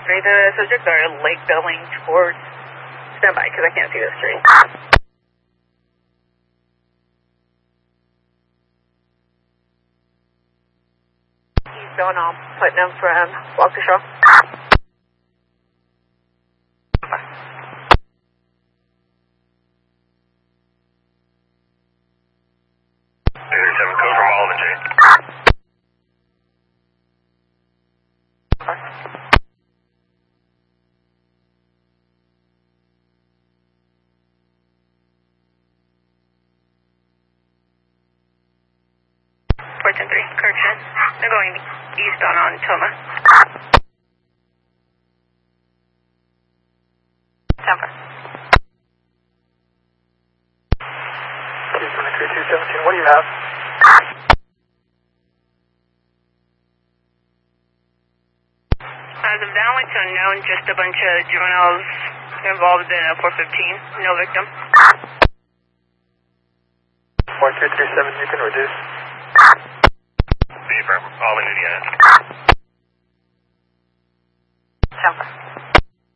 The subjects are lake belling towards standby because I can't see the street. He's going on Putnam from Waukesha. 37 code from Olive and J. Port 10-3, correction. They're going eastbound on Toma. Tampa. 223-217, what do you have? As of now, it's unknown, just a bunch of juveniles involved in a 415, no victim. 4337, you can reduce. B from Albany, Indiana.